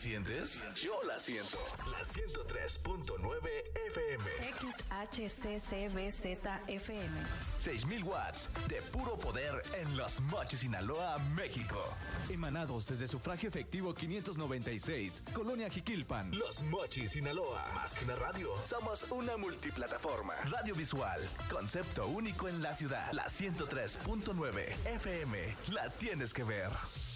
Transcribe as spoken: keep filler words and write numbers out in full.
sientes? Yo la siento. La ciento tres punto nueve F M. X H C C B Z F M. seis mil watts de puro poder en Los Mochis, Sinaloa, México. Emanados desde Sufragio Efectivo quinientos noventa y seis, Colonia Jiquilpan. Los Mochis, Sinaloa. Más que una radio, somos una multiplataforma. Radio visual, concepto único en la ciudad. La ciento tres punto nueve F M. La tienes que ver.